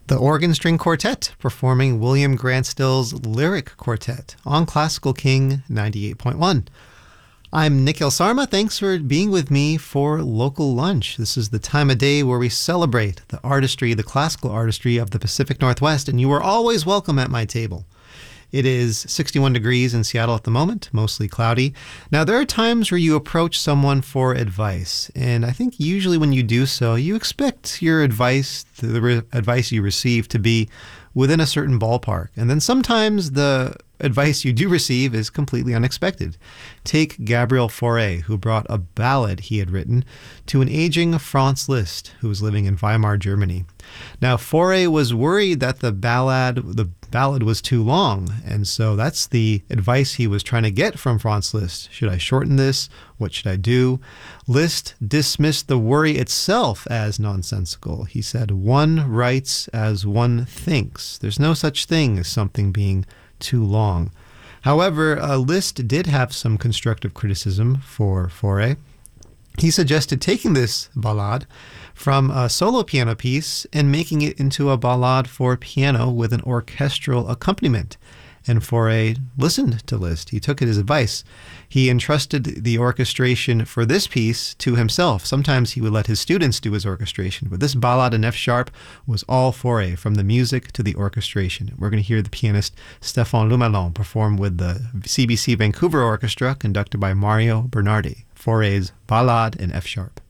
The Organ String Quartet performing William Grant Still's Lyric Quartet on Classical King 98.1. I'm Nikhil Sarma. Thanks for being with me for Local Lunch. This is the time of day where we celebrate the artistry, the classical artistry of the Pacific Northwest, and you are always welcome at my table. It is 61 degrees in Seattle at the moment, mostly cloudy. Now, there are times where you approach someone for advice, and I think usually when you do so, you expect your advice, the advice you receive, to be within a certain ballpark. And then sometimes the advice you do receive is completely unexpected. Take Gabriel Fauré, who brought a ballad he had written to an aging Franz Liszt, who was living in Weimar, Germany. Now, Fauré was worried that the ballad was too long, and so that's the advice he was trying to get from Franz Liszt. Should I shorten this? What should I do? Liszt dismissed the worry itself as nonsensical. He said, "One writes as one thinks. There's no such thing as something being too long." However, Liszt did have some constructive criticism for Fauré. He suggested taking this ballade from a solo piano piece and making it into a ballade for piano with an orchestral accompaniment. And Fauré listened to Liszt. He took his advice. He entrusted the orchestration for this piece to himself. Sometimes he would let his students do his orchestration, but this ballade in F sharp was all Fauré, from the music to the orchestration. We're going to hear the pianist Stéphane Lumelon perform with the CBC Vancouver Orchestra, conducted by Mario Bernardi. Fauré's Ballade in F sharp.